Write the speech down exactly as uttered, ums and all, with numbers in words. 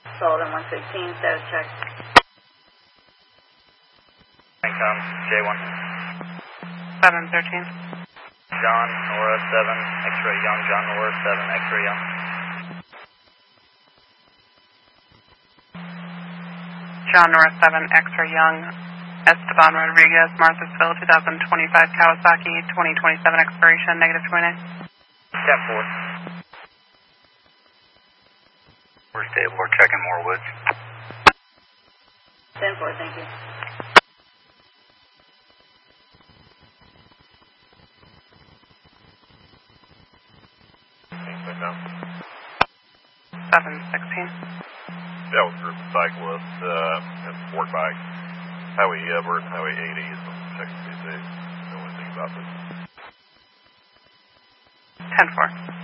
Sullivan one sixteen, status check. Incom, J one. seven thirteen. John, Nora seven, X-ray Young, John Nora seven, X-ray Young. John Nora seven, X-ray Young, Esteban Rodriguez, Marthasville, two thousand twenty-five Kawasaki, twenty twenty-seven expiration, negative twenty-nine. ten four. We're stable, we're checking more woods. ten four, thank you. seven sixteen. That was a group of cyclists uh, and sport bikes. Highway Everett, Highway eighty is checking C C. Know anything about this? ten four.